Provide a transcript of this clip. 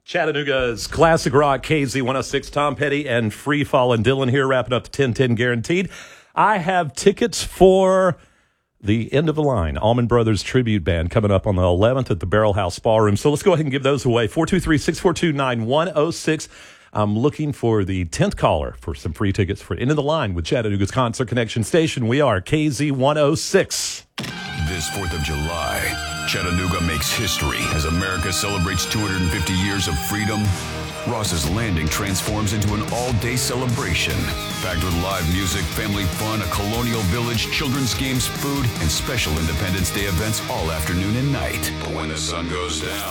Chattanooga's classic rock, KZ106, Tom Petty and Free Fallin' Dylan here, wrapping up the 10-10 guaranteed. I have tickets for the End of the Line, Allman Brothers Tribute Band, coming up on the 11th at the Barrel House Ballroom. So let's go ahead and give those away. 423-642-9106. I'm looking for the 10th caller for some free tickets for End of the Line with Chattanooga's Concert Connection station. We are KZ106. This 4th of July, Chattanooga makes history as America celebrates 250 years of freedom. Ross's Landing transforms into an all-day celebration, packed with live music, family fun, a colonial village, children's games, food, and special Independence Day events all afternoon and night. But when the sun goes down,